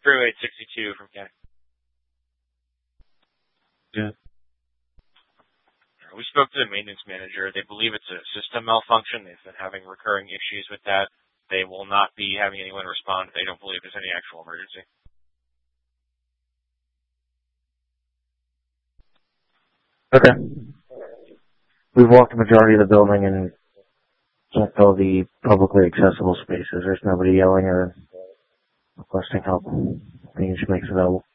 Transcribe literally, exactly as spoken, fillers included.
Freeway sixty-two from Ken. Yeah. We spoke to the maintenance manager. They believe it's a system malfunction. They've been having recurring issues with that. They will not be having anyone respond. They don't believe there's any actual emergency. Okay. We've walked the majority of the building and checked all the publicly accessible spaces. There's nobody yelling or requesting help. I think it just makes it available.